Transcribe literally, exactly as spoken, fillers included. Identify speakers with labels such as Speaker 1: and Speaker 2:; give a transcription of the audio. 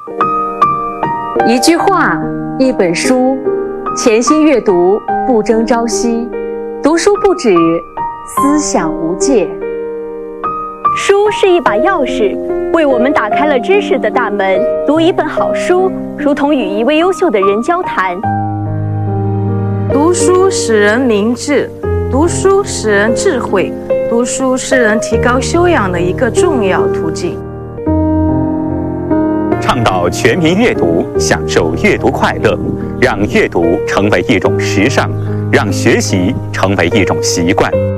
Speaker 1: 一句话，一本书，潜心阅读，不争朝夕。读书不止，思想无界。
Speaker 2: 书是一把钥匙，为我们打开了知识的大门。读一本好书，如同与一位优秀的人交谈。
Speaker 3: 读书使人明智，读书使人智慧，读书是人提高修养的一个重要途径。
Speaker 4: 倡导全民阅读，享受阅读快乐，让阅读成为一种时尚，让学习成为一种习惯。